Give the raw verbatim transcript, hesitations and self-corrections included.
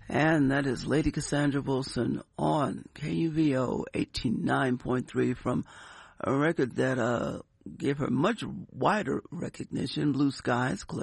And that is Lady Cassandra Wilson on K U V O eighty-nine point three from a record that uh, gave her much wider recognition, Blue Skies.